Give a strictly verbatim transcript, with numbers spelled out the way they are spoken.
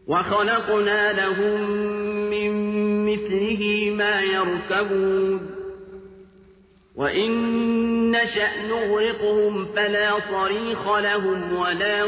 وَخَلَقْنَا لَهُم مِّن مِّثْلِهِ مَا يَرْكَبُونَ وَإِن نَّشَأْ نُغْرِقْهُمْ فَلَا صَرِيخَ لَهُمْ وَلَا